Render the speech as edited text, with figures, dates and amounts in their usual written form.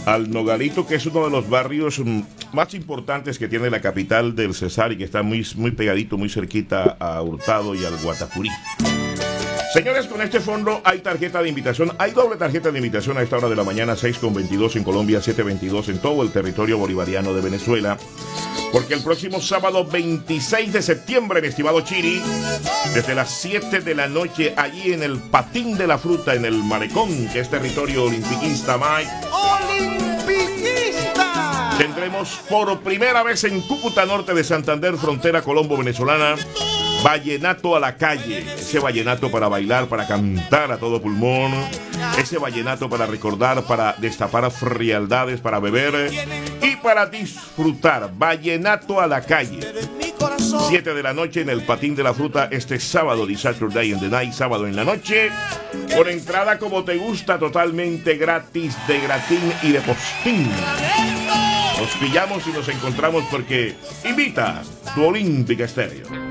al Nogalito, que es uno de los barrios más importantes que tiene la capital del Cesar y que está muy, muy pegadito, muy cerquita a Hurtado y al Guatapurí. Señores, con este fondo hay tarjeta de invitación, hay doble tarjeta de invitación a esta hora de la mañana, 6:22 en Colombia, 7:22 en todo el territorio bolivariano de Venezuela. Porque el próximo sábado 26 de septiembre, mi estimado Chiri, desde las 7 de la noche, allí en el Patín de la Fruta, en el Malecón, que es territorio olimpiquista, Mike. ¡Olimpiquista! Tendremos por primera vez en Cúcuta Norte de Santander, frontera colombo-venezolana, vallenato a la calle. Ese vallenato para bailar, para cantar a todo pulmón. Ese vallenato para recordar, para destapar frialdades, para beber y para disfrutar. Vallenato a la calle. 7 de la noche en el Patín de la Fruta este sábado, The Saturday in the Night, sábado en la noche. Con entrada como te gusta, totalmente gratis, de gratín y de postín. Nos pillamos y nos encontramos porque invita tu Olímpica Estéreo.